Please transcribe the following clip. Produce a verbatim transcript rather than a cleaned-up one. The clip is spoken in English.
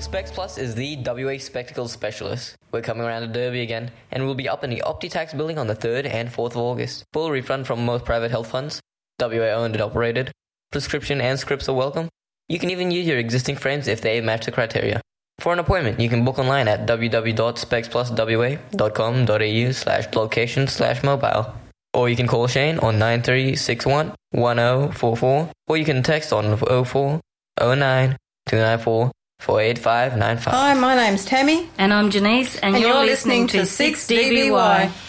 Specs Plus is the W A Spectacles specialist. We're coming around to Derby again, and we'll be up in the OptiTax building on the third and fourth of August. Full refund from most private health funds. W A owned and operated. Prescription and scripts are welcome. You can even use your existing frames if they match the criteria. For an appointment, you can book online at w w w dot specs plus w a dot com dot a u slash location slash mobile. Or you can call Shane on nine three six one one zero four four, or you can text on oh four oh nine two nine four four eight five nine five. Hi, my name's Tammy. And I'm Janice, and, And you're, you're listening, listening to to six six D D B B Y. Y.